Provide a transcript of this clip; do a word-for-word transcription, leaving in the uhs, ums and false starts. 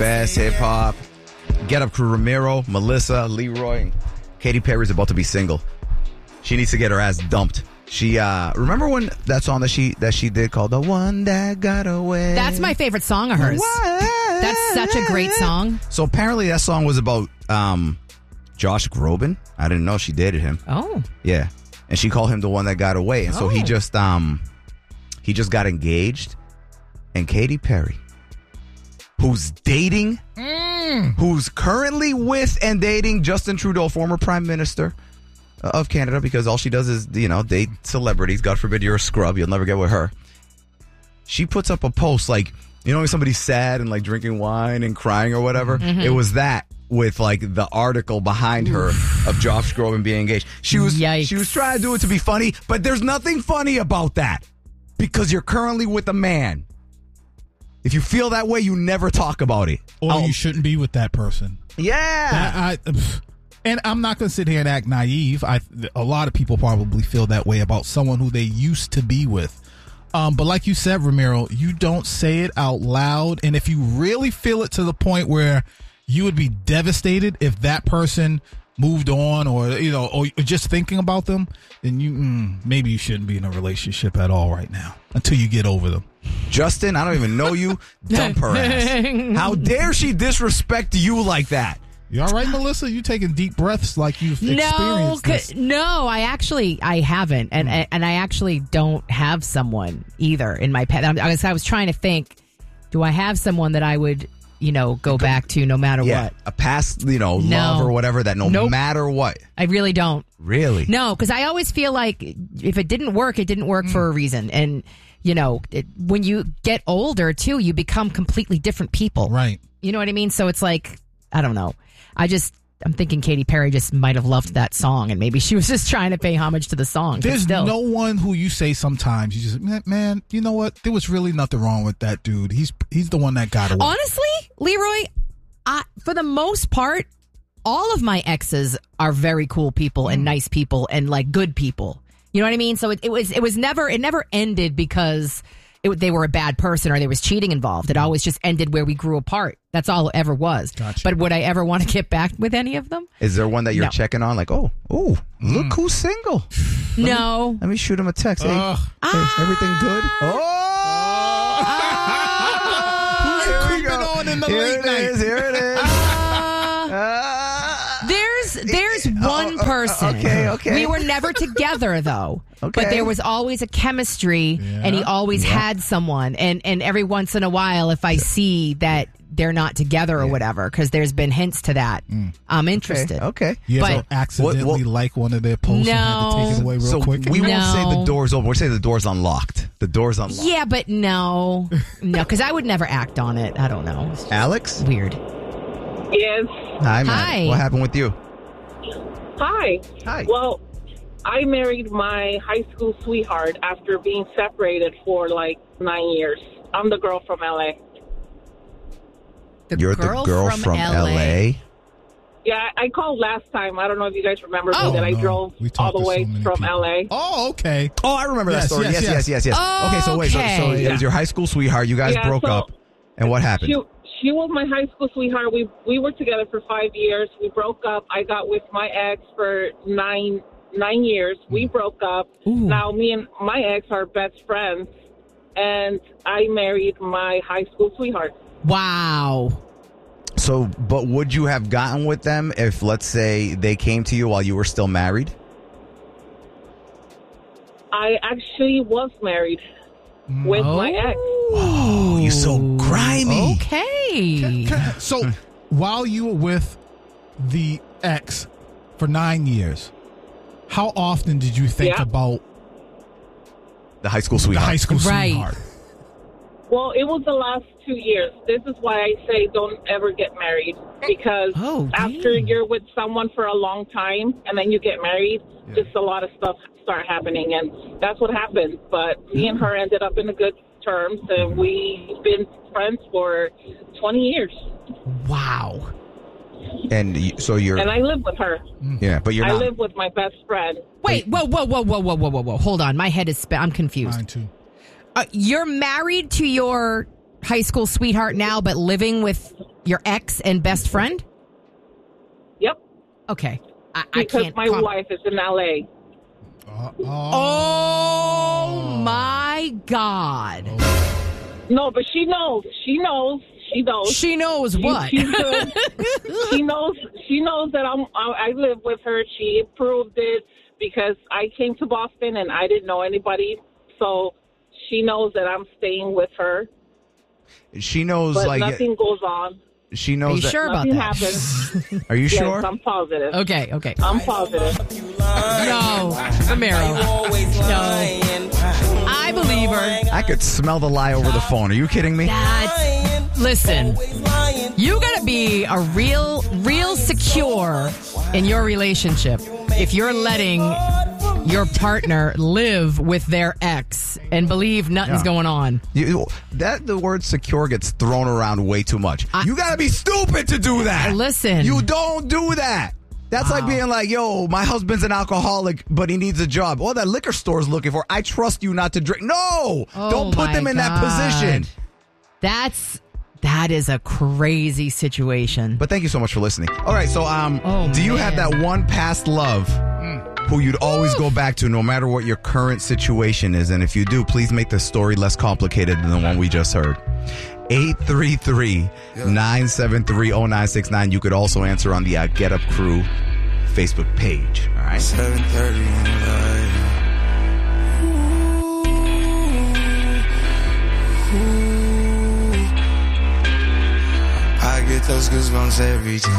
Best hip hop. Get Up Crew, Ramiro, Melissa, Leroy. Katy Perry's about to be single. She needs to get her ass dumped. She uh remember when that song that she that she did called The One That Got Away? That's my favorite song of hers. What? That's such a great song. So apparently that song was about um Josh Groban. I didn't know she dated him. Oh. Yeah. And she called him the one that got away. And so oh. he just um he just got engaged. And Katy Perry, who's dating, mm. who's currently with and dating Justin Trudeau, former Prime Minister of Canada, because all she does is, you know, date celebrities. God forbid you're a scrub. You'll never get with her. She puts up a post like, you know, when somebody's sad and like drinking wine and crying or whatever. Mm-hmm. It was that with like the article behind her of Josh Groban being engaged. She was Yikes. She was trying to do it to be funny, but there's nothing funny about that because you're currently with a man. If you feel that way, you never talk about it. Or I'll, you shouldn't be with that person. Yeah. I, I, and I'm not going to sit here and act naive. I, a lot of people probably feel that way about someone who they used to be with. Um, but like you said, Ramiro, you don't say it out loud. And if you really feel it to the point where you would be devastated if that person moved on or, you know, or just thinking about them, then you mm, maybe you shouldn't be in a relationship at all right now until you get over them. Justin, I don't even know you. Dump her ass. How dare she disrespect you like that? You all right, Melissa? You taking deep breaths like you've no, experienced this? No, I actually, I haven't. And mm. and I actually don't have someone either in my past. I was, I was trying to think, do I have someone that I would, you know, go back to no matter yeah, what? A past, you know, no. love or whatever that no nope. matter what. I really don't. Really? No, because I always feel like if it didn't work, it didn't work mm. for a reason. And, you know, it, when you get older, too, you become completely different people. Right. You know what I mean? So it's like, I don't know. I just, I'm thinking Katy Perry just might have loved that song and maybe she was just trying to pay homage to the song. There's no one who you say sometimes, you just, man, man, you know what? There was really nothing wrong with that dude. He's he's the one that got away. Honestly, Leroy, I, for the most part, all of my exes are very cool people and nice people and like good people. You know what I mean? So it, it was it was never it never ended because it, they were a bad person or there was cheating involved. It always just ended where we grew apart. That's all it ever was. Gotcha. But would I ever want to get back with any of them? Is there one that you're no. checking on? Like, oh, oh, mm. look who's single. Let no. Me, let me shoot him a text. Hey, uh, hey ah, everything good? Oh! Ah, who's creeping on in the here late it night? Is, here it is. Uh, uh, there's there's one oh, person. Okay, okay. We were never together though. Okay. But there was always a chemistry yeah. and he always yeah. had someone. And, and every once in a while, if I see that they're not together or yeah. whatever, because there's been hints to that, mm. I'm interested. Okay. okay. You but, ever accidentally what, what, like one of their posts no. and had to take it away real so quick? we no. won't say the door's open. We'll say the door's unlocked. The door's unlocked. Yeah, but no. No, because I would never act on it. I don't know. It's Alex? weird. Yes. Hi, man. Hi. What happened with you? Hi. Hi. Well, I married my high school sweetheart after being separated for like nine years. I'm the girl from L A. The You're girl the girl from, from L A. L A? Yeah, I called last time. I don't know if you guys remember Oh, me that I no. drove We all talked the to way so many from people. L A. Oh, okay. Oh, I remember Yes, that story. yes, Yes, yes, yes. yes, yes. yes. Okay, so wait, so, Okay. so it was your high school sweetheart. You guys Yeah, broke so- up. And what happened? She, she was my high school sweetheart. We we were together for five years. We broke up. I got with my ex for nine nine years. We broke up. Ooh. Now me and my ex are best friends, and I married my high school sweetheart. Wow. So, but would you have gotten with them if, let's say, they came to you while you were still married? I actually was married with oh. my ex. Oh, you're so grimy. Okay. So, while you were with the ex for nine years, how often did you think Yeah. about The high school the sweetheart. high school Right. sweetheart? Well, it was the last two years. This is why I say don't ever get married. Because Oh, after damn. you're with someone for a long time and then you get married, Yeah. just a lot of stuff start happening. And that's what happened. But me and her ended up in a good terms, and we've been friends for twenty years. Wow. And you, so you're, And I live with her. yeah, but you're I not. live with my best friend. Wait, whoa, whoa, whoa, whoa, whoa, whoa, whoa, whoa. Hold on. My head is spin. I'm confused. Mine too. Uh, you're married to your high school sweetheart now, but living with your ex and best friend? Yep. Okay. I, I Because can't. my com- wife is in L A. Uh, Oh my God. No, but she knows. She knows. She knows. She knows She- what? She's good. she knows. She knows that I'm. I, I live with her. She approved it because I came to Boston and I didn't know anybody. So she knows that I'm staying with her. She knows, But like, nothing goes on. she Are knows you that. sure about Nothing that? happens. Are you Yes, sure? I'm positive. Okay, okay. I'm positive. No, Ramiro. No. I believe her. I could smell the lie over the phone. Are you kidding me? That's, listen, you gotta be a real, real secure in your relationship if you're letting your partner live with their ex and believe nothing's Yeah. going on. You, that the word secure gets thrown around way too much. I- you gotta be stupid to do that. Listen. You don't do that. That's like being like, yo, my husband's an alcoholic, but he needs a job. All that liquor store's looking for. I trust you not to drink. No, Oh, don't put my them in that God. position. That's that is a crazy situation. But thank you so much for listening. All right, so um, Oh, do you have man. that one past love who you'd always go back to no matter what your current situation is? And if you do, please make the story less complicated than the one we just heard. eight three three, nine seven three, zero nine six nine. You could also answer on the uh, Get Up Crew Facebook page. All right. seven thirty in the light. Ooh, ooh. I get those goosebumps every time.